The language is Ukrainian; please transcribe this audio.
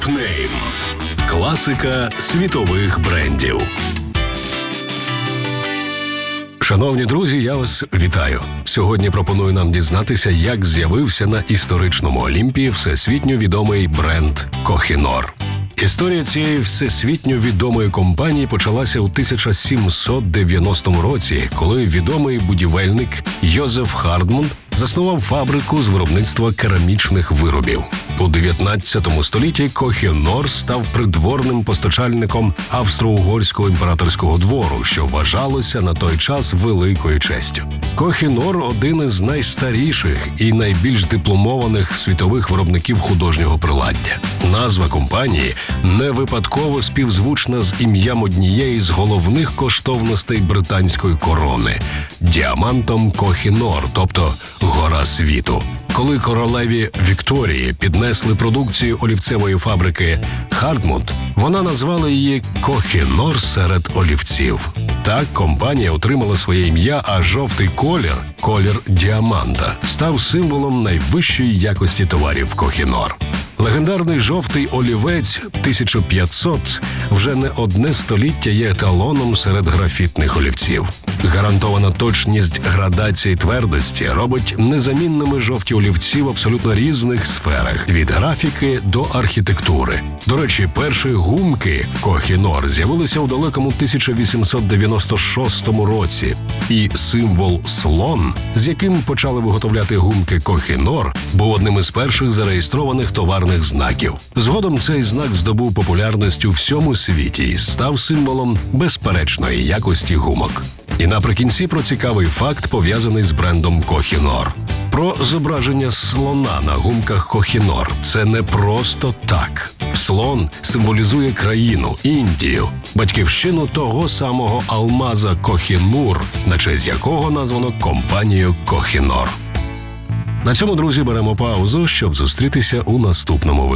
Pname – класика світових брендів. Шановні друзі, я вас вітаю. Сьогодні пропоную нам дізнатися, як з'явився на історичному Олімпі всесвітньо відомий бренд Kohinoor. Історія цієї всесвітньо відомої компанії почалася у 1790 році, коли відомий будівельник Йозеф Хардмунд заснував фабрику з виробництва керамічних виробів. У 19 столітті Kohinoor став придворним постачальником австро-угорського імператорського двору, що вважалося на той час великою честю. Kohinoor – один із найстаріших і найбільш дипломованих світових виробників художнього приладдя. Назва компанії не випадково співзвучна з ім'ям однієї з головних коштовностей британської корони – діамантом Kohinoor, тобто «Гора світу». Коли королеві Вікторії піднесли продукцію олівцевої фабрики Хардмунд, вона назвала її Kohinoor серед олівців. Так компанія отримала своє ім'я, а жовтий колір діаманта, став символом найвищої якості товарів Kohinoor. Легендарний жовтий олівець 1500 вже не одне століття є еталоном серед графітних олівців. Гарантована точність градації твердості робить незамінними жовті олівці в абсолютно різних сферах – від графіки до архітектури. До речі, перші гумки Kohinoor з'явилися у далекому 1896 році. І символ «слон», з яким почали виготовляти гумки Kohinoor, був одним із перших зареєстрованих товарних знаків. Згодом цей знак здобув популярність у всьому світі і став символом безперечної якості гумок. І наприкінці про цікавий факт, пов'язаний з брендом Kohinoor. Про зображення слона на гумках Kohinoor – це не просто так. Слон символізує країну – Індію, батьківщину того самого алмаза Kohinoor, на честь якого названо компанію Kohinoor. На цьому, друзі, беремо паузу, щоб зустрітися у наступному випуску.